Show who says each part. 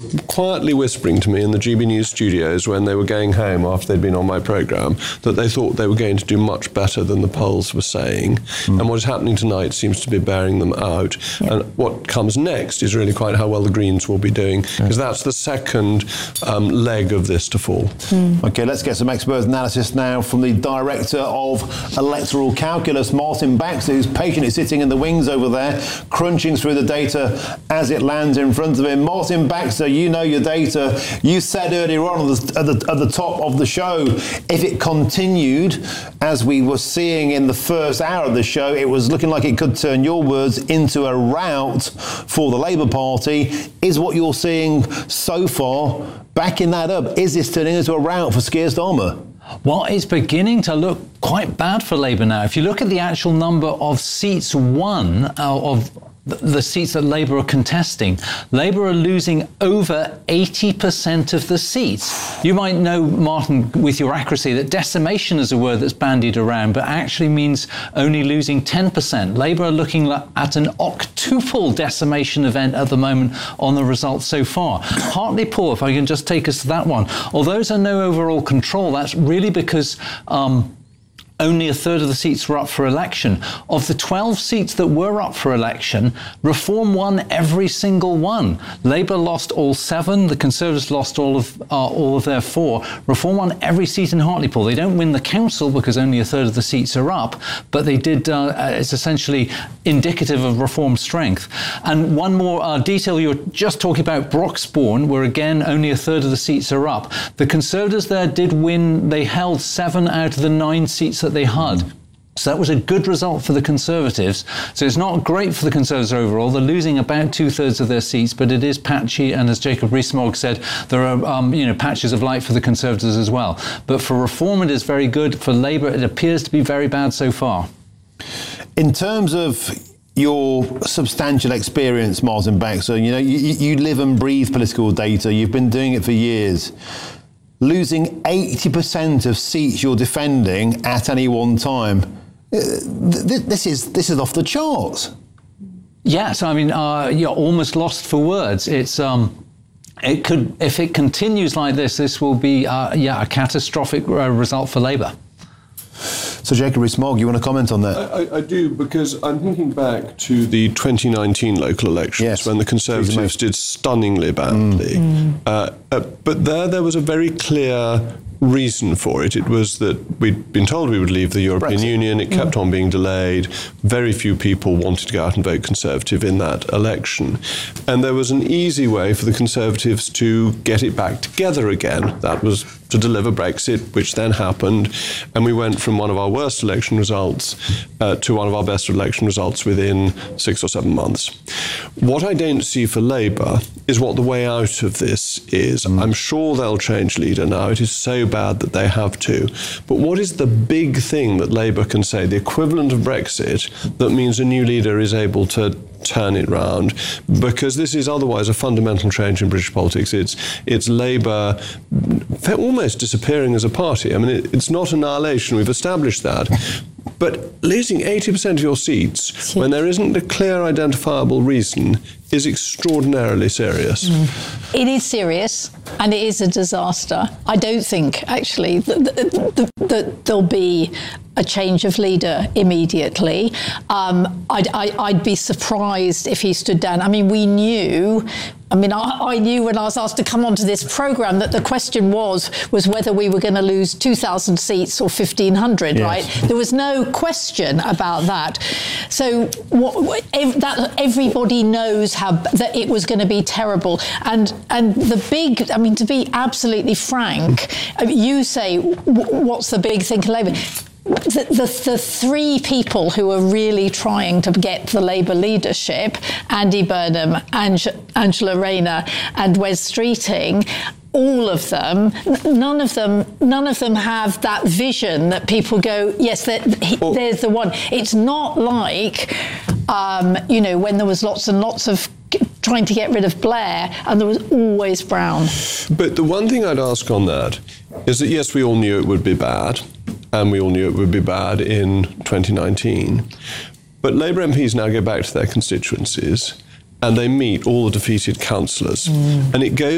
Speaker 1: quietly whispering to me in the GB News studios when they were going home after they'd been on my programme that they thought they were going to do much better than the polls were saying. And what is happening tonight seems to be bearing them out. Yeah. And what comes next is really quite how well the Greens will be doing, because that's the second leg of this to fall.
Speaker 2: OK, let's get some expert analysis now from the Director of Electoral Calculus, Martin Baxter, who's patiently sitting in the wings over there, crunching through the data as it lands in front of him. Martin Baxter, you know your data. You said earlier on at the top of the show, if it continued as we were seeing in the first hour of the show, it was looking like it could turn, your words, into a rout for the Labour Party. Is what you're seeing so far backing that up? Is this turning into a rout for Keir Starmer?
Speaker 3: Well, it's beginning to look quite bad for Labour now. If you look at the actual number of seats won, of the seats that Labour are contesting, Labour are losing over 80% of the seats. You might know, Martin, with your accuracy, that decimation is a word that's bandied around, but actually means only losing 10%. Labour are looking at an octuple decimation event at the moment on the results so far. Hartlepool, if I can just take us to that one. Although there's no overall control, that's really because only a third of the seats were up for election. Of the 12 seats that were up for election, Reform won every single one. Labour lost all 7. The Conservatives lost all of their 4. Reform won every seat in Hartlepool. They don't win the council because only a third of the seats are up, but they did. It's essentially indicative of Reform's strength. And one more detail, you were just talking about Broxbourne, where again only a third of the seats are up. The Conservatives there did win. They held 7 out of the 9 seats that they had. So that was a good result for the Conservatives. So it's not great for the Conservatives overall. They're losing about 2/3 of their seats, but it is patchy. And as Jacob Rees-Mogg said, there are patches of light for the Conservatives as well. But for Reform, it is very good. For Labour, it appears to be very bad so far.
Speaker 2: In terms of your substantial experience, Martin Baxter, you live and breathe political data. You've been doing it for years. Losing 80% of seats you're defending at any one time, this is off the charts.
Speaker 3: Yes, I mean, you're almost lost for words. It's it could, if it continues like this will be a catastrophic result for Labour.
Speaker 2: So, Jacob Rees-Mogg, you want to comment on that?
Speaker 1: I do, because I'm thinking back to the 2019 local elections when the Conservatives did stunningly badly. But there was a very clear reason for it. It was that we'd been told we would leave the European Union. It kept on being delayed. Very few people wanted to go out and vote Conservative in that election. And there was an easy way for the Conservatives to get it back together again. That was to deliver Brexit, which then happened. And we went from one of our worst election results to one of our best election results within 6 or 7 months. What I don't see for Labour is what the way out of this is. I'm sure they'll change leader now. It is so bad that they have to. But what is the big thing that Labour can say, the equivalent of Brexit, that means a new leader is able to turn it round? Because this is otherwise a fundamental change in British politics. It's Labour almost disappearing as a party. I mean, it's not annihilation. We've established that. But losing 80% of your seats when there isn't a clear identifiable reason is extraordinarily serious.
Speaker 4: It is serious, and it is a disaster. I don't think, actually, that there'll be a change of leader immediately. I'd be surprised if he stood down. I mean, I knew when I was asked to come onto this programme that the question was whether we were going to lose 2,000 seats or 1,500, right? There was no question about that. So everybody knows that it was going to be terrible. And to be absolutely frank, you say, what's the big thing for Labour? The 3 people who are really trying to get the Labour leadership, Andy Burnham, Angela Rayner and Wes Streeting, all of them, none of them have that vision that people go, yes, there's the one. It's not like, when there was lots and lots of trying to get rid of Blair, and there was always Brown.
Speaker 1: But the one thing I'd ask on that is that, yes, we all knew it would be bad, and we all knew it would be bad in 2019. But Labour MPs now go back to their constituencies, and they meet all the defeated councillors. And it goes